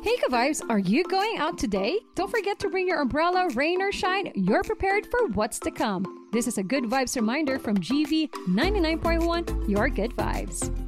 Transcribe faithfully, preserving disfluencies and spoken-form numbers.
Hey, Ka Vibes, are you going out today? Don't forget to bring your umbrella, rain or shine. You're prepared for what's to come. This is a Good Vibes reminder from G V ninety-nine point one, your good vibes.